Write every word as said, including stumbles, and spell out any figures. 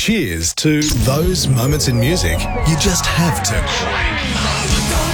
Cheers to those moments in music you just have to.